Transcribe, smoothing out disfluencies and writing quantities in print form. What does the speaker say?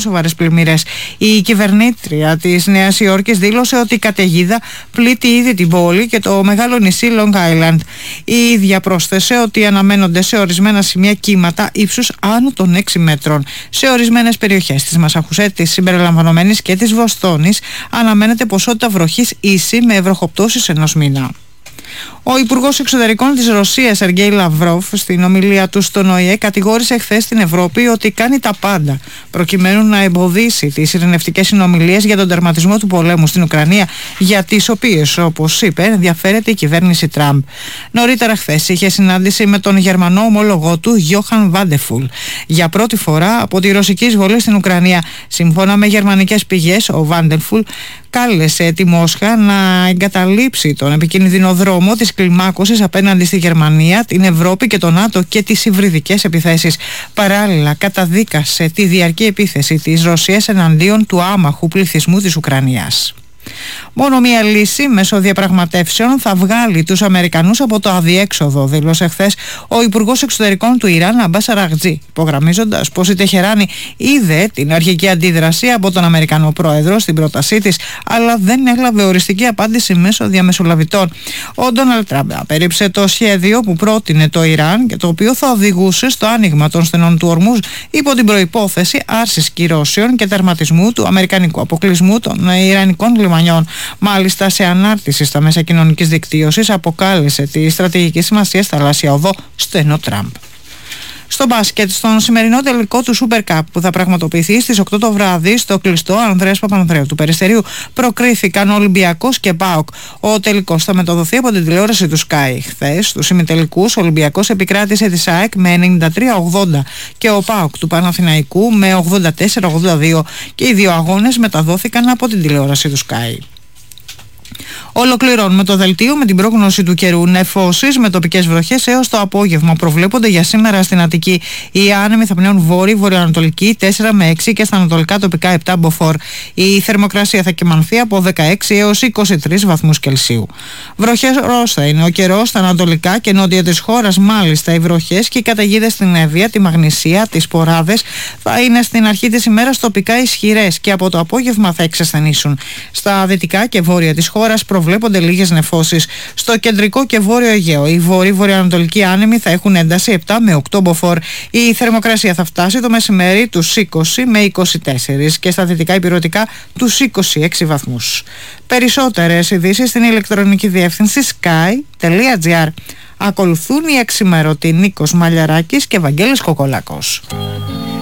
σοβαρές πλημμύρες. Η κυβερνήτρια της Νέας Υόρκης δήλωσε ότι η καταιγίδα πλήττει ήδη την πόλη και το μεγάλο νησί Long Island. Η ίδια πρόσθεσε ότι αναμένονται σε ορισμένα σημεία κύματα ύψους άνω των 6 μέτρων. Σε ορισμένες περιοχές της Μασαχουσέτης συμπεριλαμβανομένης και της Βοστόνης αναμένεται ποσότητα βροχής ίση με βροχοπτώσεις ενός μήνα. Ο Υπουργός Εξωτερικών της Ρωσίας, Σεργέη Λαυρόφ, στην ομιλία του στον ΟΗΕ, κατηγόρησε χθες την Ευρώπη ότι κάνει τα πάντα προκειμένου να εμποδίσει τις ειρηνευτικές συνομιλίες για τον τερματισμό του πολέμου στην Ουκρανία, για τις οποίες, όπως είπε, ενδιαφέρεται η κυβέρνηση Τραμπ. Νωρίτερα χθες είχε συνάντηση με τον Γερμανό ομόλογό του, Γιόχαν Βάντεφουλ, για πρώτη φορά από τη ρωσική εισβολή στην Ουκρανία. Σύμφωνα με γερμανικές πηγές, ο Βάντεφουλ κάλεσε τη Μόσχα να εγκαταλείψει τον επικίνδυνο δρόμο της κλιμάκωσης απέναντι στη Γερμανία, την Ευρώπη και τον ΝΑΤΟ και τις υβριδικές επιθέσεις. Παράλληλα, καταδίκασε τη διαρκή επίθεση της Ρωσίας εναντίον του άμαχου πληθυσμού της Ουκρανίας. Μόνο μία λύση μέσω διαπραγματεύσεων θα βγάλει τους Αμερικανούς από το αδιέξοδο, δήλωσε χθες ο Υπουργός Εξωτερικών του Ιράν, Αμπάς Αραγτζή, υπογραμμίζοντας πως η Τεχεράνη είδε την αρχική αντίδραση από τον Αμερικανό πρόεδρο στην πρότασή της, αλλά δεν έλαβε οριστική απάντηση μέσω διαμεσολαβητών. Ο Ντόναλντ Τραμπ απέρριψε το σχέδιο που πρότεινε το Ιράν και το οποίο θα οδηγούσε στο άνοιγμα των στενών του ορμούς υπό την προϋπόθεση άρσης κυρώσεων και τερματισμού του αμερικανικού αποκλεισμού των ιρανικών λιμανιών. Μάλιστα, σε ανάρτηση στα μέσα κοινωνικής δικτύωσης αποκάλεσε τη στρατηγική σημασία θαλάσσια οδό στενό Τραμπ. Στο μπάσκετ, στον σημερινό τελικό του Super Cup που θα πραγματοποιηθεί στις 8 το βράδυ στο κλειστό Ανδρέας Παπανδρέου του Περιστερίου, προκρίθηκαν Ολυμπιακός και ΠΑΟΚ. Ο τελικός θα μεταδοθεί από την τηλεόραση του Sky. Χθες, στους ημιτελικούς, ο Ολυμπιακός επικράτησε τη ΑΕΚ με 93-80 και ο ΠΑΟΚ του Παναθηναϊκού με 84-82 και οι δύο αγώνες μεταδόθηκαν από την τηλεόραση του Sky. Ολοκληρώνουμε το δελτίο με την πρόγνωση του καιρού. Νεφώσεις με τοπικές βροχές έως το απόγευμα προβλέπονται για σήμερα στην Αττική. Οι άνεμοι θα πνέουν βόρειο-βορειοανατολική 4 με 6 και στα ανατολικά τοπικά 7 μποφόρ. Η θερμοκρασία θα κυμανθεί από 16 έως 23 βαθμούς Κελσίου. Βροχερός θα είναι ο καιρός στα ανατολικά και νότια της χώρας. Μάλιστα, οι βροχές και οι καταιγίδες στην Εύβοια, τη Μαγνησία, τις Ποράδες θα είναι στην αρχή της ημέρας τοπικά ισχυρές και από το απόγευμα θα εξασθενήσουν. Στα δυτικά και βόρεια της χώρας προβλέπονται λίγες νεφώσεις. Στο κεντρικό και βόρειο Αιγαίο, οι βόρειο-βορειοανατολικοί άνεμοι θα έχουν ένταση 7 με 8 μποφόρ. Η θερμοκρασία θα φτάσει το μεσημέρι τους 20 με 24 και στα δυτικά υπηρετικά τους 26 βαθμούς. Περισσότερες ειδήσεις στην ηλεκτρονική διεύθυνση sky.gr. Ακολουθούν οι εξημερωτοί Νίκος Μαλιαράκης και Βαγγέλης Κοκολάκος.